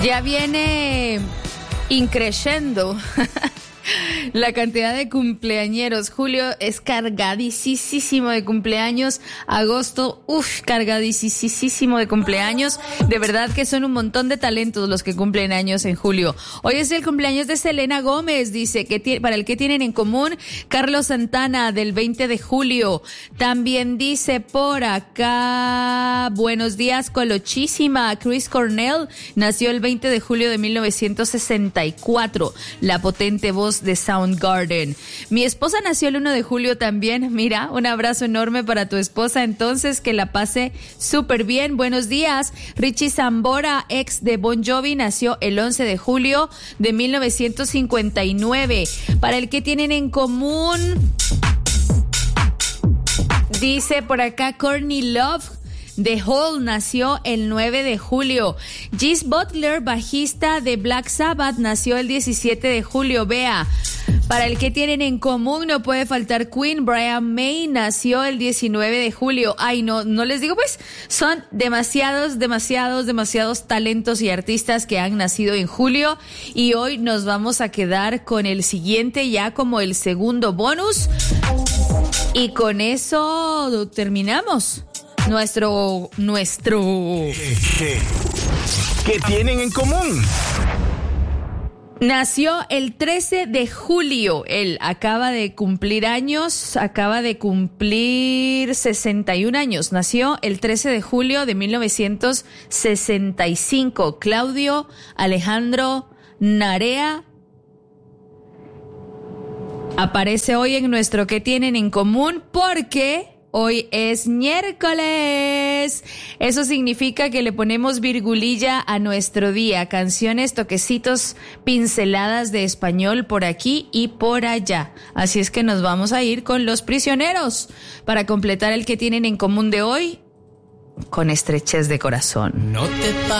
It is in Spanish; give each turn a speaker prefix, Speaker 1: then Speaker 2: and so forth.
Speaker 1: Ya viene increciendo la cantidad de cumpleañeros. Julio es cargadísimo de cumpleaños. Agosto, cargadísimo de cumpleaños. De verdad que son un montón de talentos los que cumplen años en julio. Hoy es el cumpleaños de Selena Gómez, dice, para el que tienen en común. Carlos Santana, del 20 de julio. También dice por acá, buenos días, colochísima. Chris Cornell nació el 20 de julio de 1964. La potente voz de Soundgarden. Mi esposa nació el 1 de julio también. Mira, un abrazo enorme para tu esposa. Entonces, que la pase súper bien. Buenos días. Richie Zambora, ex de Bon Jovi, nació el 11 de julio de 1959. Para el que tienen en común, dice por acá Courtney Love, The Hole, nació el 9 de julio. Geez Butler, bajista de Black Sabbath, nació el 17 de julio. Vea, para el que tienen en común no puede faltar Queen. Brian May nació el 19 de julio. Ay, no les digo, pues son demasiados talentos y artistas que han nacido en julio. Y hoy nos vamos a quedar con el siguiente, ya como el segundo bonus. Y con eso terminamos nuestro
Speaker 2: ¿Qué tienen en común?
Speaker 1: Nació el 13 de julio. Él acaba de cumplir 61 años. Nació el 13 de julio de 1965. Claudio Alejandro Narea aparece hoy en nuestro ¿Qué tienen en común? Porque hoy es miércoles. Eso significa que le ponemos virgulilla a nuestro día. Canciones, toquecitos, pinceladas de español por aquí y por allá. Así es que nos vamos a ir con Los Prisioneros para completar el que tienen en común de hoy con Estrechez de Corazón.
Speaker 3: No te